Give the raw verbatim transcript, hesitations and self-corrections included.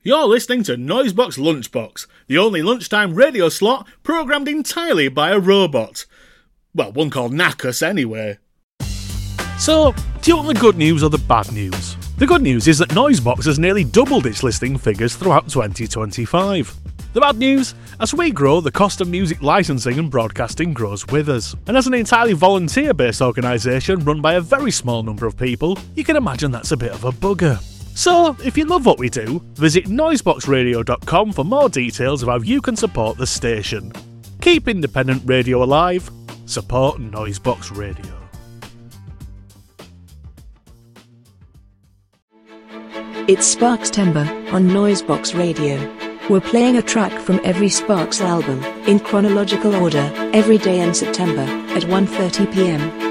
You're listening to Noisebox Lunchbox, the only lunchtime radio slot programmed entirely by a robot. Well, one called Knackus anyway. So, do you want the good news or the bad news? The good news is that Noisebox has nearly doubled its listening figures throughout twenty twenty-five. The bad news? As we grow, the cost of music licensing and broadcasting grows with us. And as an entirely volunteer-based organisation run by a very small number of people, you can imagine that's a bit of a bugger. So, if you love what we do, visit noisebox radio dot com for more details of how you can support the station. Keep independent radio alive. Support Noisebox Radio. It's Sparks-tember on Noisebox Radio. We're playing a track from every Sparks album, in chronological order, every day in September, at one thirty p m.